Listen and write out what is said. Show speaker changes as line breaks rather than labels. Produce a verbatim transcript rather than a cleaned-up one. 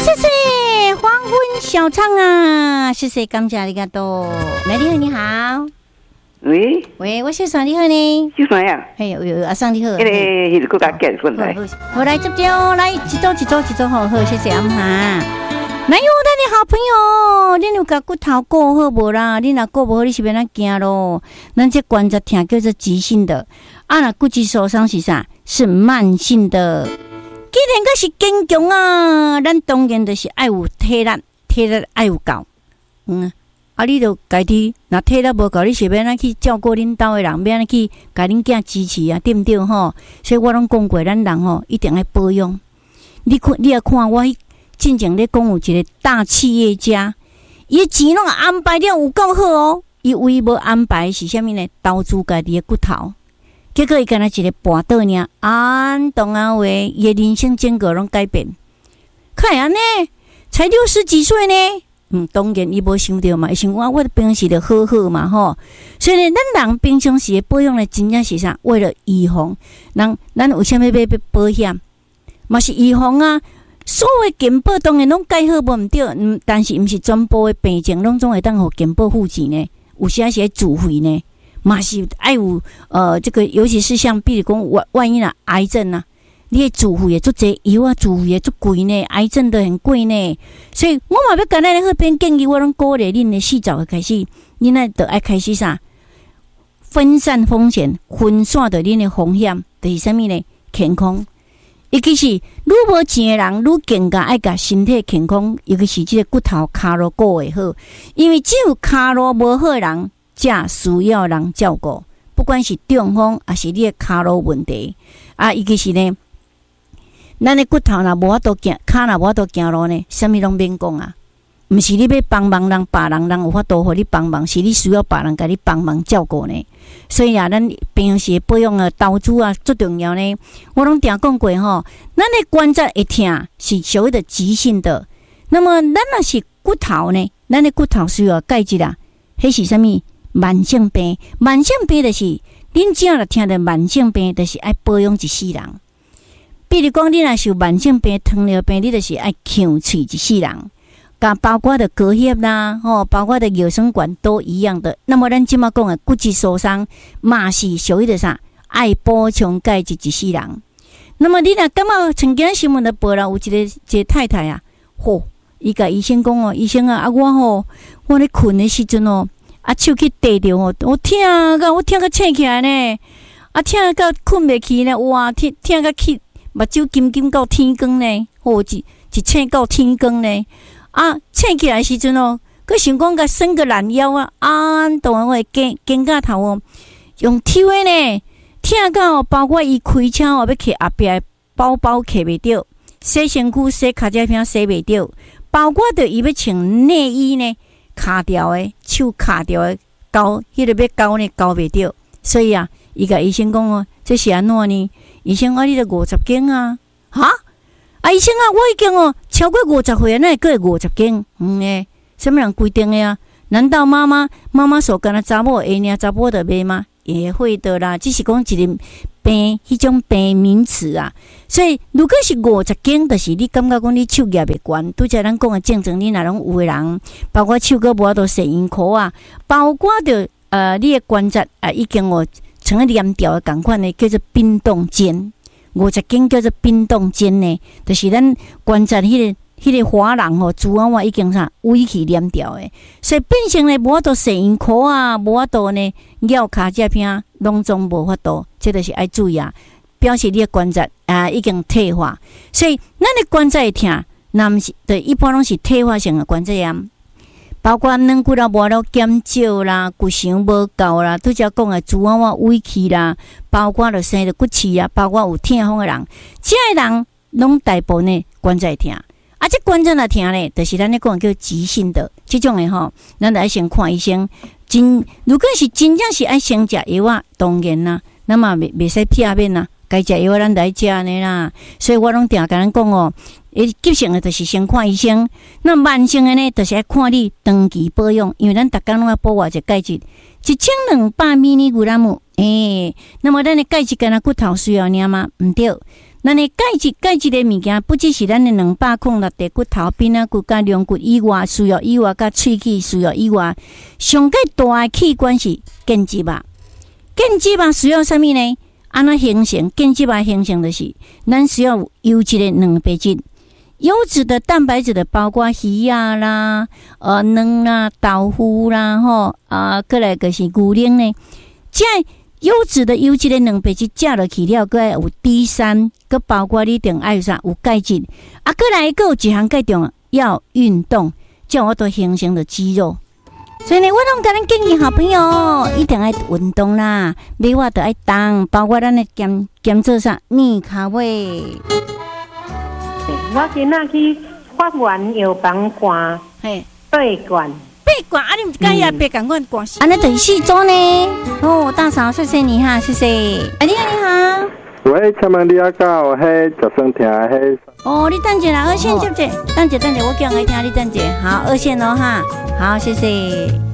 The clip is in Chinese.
谢谢黄昏小唱啊，谢谢感谢ありがとう。来，你好，你好。
喂
喂，我小爽你好呢？
小爽呀，
嘿，有有阿爽你好。
迄个迄个国家建顺来，
我来接接哦，来一组一组一组好好，谢谢阿妈。来哟，咱的好朋友，恁有甲骨头顾好无啦？恁若顾无好，你是要哪行咯？咱这关节痛叫做急性的，啊，若骨质受伤是啥？是慢性的。既然个是坚强啊，咱当然就是爱有体力，体力爱有够。嗯，啊，你著家己若体力无够，你是要哪去照顾恁兜的人，要哪去甲恁囝支持啊？对不对吼？所以我拢讲过，咱人吼一定要保养。你看，你也看我进前咧讲有一个大企业家，伊的钱拢安排了有够好哦。伊唯一无安排是啥物呢？投资家己的骨头。结果伊干那一个跋倒尔，安当啊话，伊的人生整个拢改变。看安尼，才六十几岁呢。嗯，当然伊无想到嘛，伊想我我平时就好好嘛吼。所以呢，咱人平常时保养的真正是啥？为了预防。人咱为什么要买保险？嘛是预防啊。所谓健保当然拢改好无毋对，嗯，但是毋是全部的病症拢总会当互健保付钱呢。有时是自费呢。嘛是爱有呃，这个尤其是像比如讲万万一啦癌症啊，你的自费也足济，药啊自费也足贵呢，癌症都很贵呢。所以我嘛要简单咧好边建议，我拢鼓励恁的四早开始，恁那得爱开始啥？分散风险，分散着恁的风险，就是啥物呢？健康，尤其是愈无钱的人，愈更加爱甲身体健康，尤其是这个骨头骹路顾会好，因为只有骹路无好的人。才需要人照顾，不管是中风还是你的骹路问题啊，尤其是呢，咱的骨头若无法度行，骹若无法度行路呢，啥物拢免讲啊。毋是你要帮忙人，别人人有法度互你帮忙，是你需要别人甲你帮忙照顾呢。所以啊，咱平常时保养啊、投资啊，最重要呢。我拢定讲过吼，咱的关节会痛是所谓的急性的，那么咱若是骨头呢，咱的骨头需要钙质啊，迄是啥物？慢性病，慢性病就是恁只要听到慢性病，就是爱保养一世人。比如讲，你若是有慢性病、糖尿病，你就是爱呛喙一世人。甲包括的高血啦，吼，包括的尿酸管都一样的。那么咱即马讲的骨质疏松，嘛是属于的啥？爱补充钙质一世人。那么你若感觉曾经新闻的报啦，有一个一个太太啊，吼，伊甲医生讲哦，医生啊，啊我吼，我咧困的时阵哦。啊，手去逮着哦，我痛个，我痛个醒起来呢，啊，痛到困袂去呢，哇，痛痛个去，目睭金金到天光呢，哦，一一醒到天光呢，啊，醒起来时阵哦，佮想讲甲伸个懒腰啊，啊，当然我肩肩胛头哦，用抽的呢，痛到包括伊开车哦，要摕后壁包包摕袂着，洗身躯、洗脚趾片洗袂着，包括着伊要穿内衣呢。卡掉的，手卡掉的，交迄个要交呢，交袂着，所以啊，伊甲医生讲哦，这是安怎呢？医生啊，你都五十斤啊，哈？啊，医生啊，我已经哦超过五十岁，那会过五十斤？嗯诶，什么人规定的啊？难道妈妈妈妈所干的查某会呢？查某的袂吗？也会的啦，只是讲一个病，迄种病名词啊。所以，如果是五十斤，就是你感觉讲你手业袂悬，拄则咱讲的正常，你若拢有的人，包括手个无法度洗银箍啊，包括着呃你的关节啊，已经哦成了黏掉的共款呢，叫做冰冻肩。五十斤叫做冰冻肩呢，就是咱关节迄个。迄个滑囊吼，主要我已经啥委去黏掉诶，所以变成咧无法度洗银箍啊，无法度呢咬骹趾片，拢总无法度，这就是爱注意啊，表示你的关节啊已经退化，所以咱的关节会痛，那毋是对一般拢是退化性的关节炎，包括软骨啦、无了减少啦、骨髓无够啦，拄则讲诶主要我委屈啦，包括了生着骨刺啊，包括有痛风的人，这个人拢大部分呢关节痛。啊，这关节若痛咧，就是咱咧讲叫急性的，这种诶吼，咱得先看医生。真如果是真正是爱先食药啊，当然啦，那么袂袂使片面啦，该食药咱得爱食呢啦。所以我拢定甲咱讲哦，诶，急性诶就是先看医生，那慢性诶呢，就是爱看你长期保养，因为咱逐工拢要保护一钙质，一千两百毫米牛奶姆，诶，那么咱诶钙质干那骨头需要领吗？毋对。 咱的钙质，钙质的物件不只是咱的两百孔六地骨头、边仔骨、甲龙骨以外，需要以外，甲喙齿需要以外，上个大的器官是腱肌肉。腱肌肉需要啥物呢？安怎形成？腱肌肉形成就是咱需要优质的蛋白质。优质的蛋白质的包括鱼啊啦、呃卵啦、豆腐啦，吼啊，过来就是牛奶呢。这优质的优质的蛋白质食落去了，佮有 D 三，佮包括你定爱有啥有钙质，啊，过来佮有一项介重要运动，这样我都形成了肌肉。所以呢，我拢甲咱建议好朋友一定爱运动啦，每我都爱动，包括咱的减减做啥面骹尾。
我今仔去发完药房看，嘿，八罐。
八罐啊！你唔介意啊？别赶快关系。啊，那等四周呢？哦，大嫂，谢谢你哈，谢谢。哎，你好，你好。
喂，请问你阿到迄食酸甜迄？
哦，你等一下，二线接者，等一等一下，我叫人来听你等一下。好，二线咯哈。好，谢谢。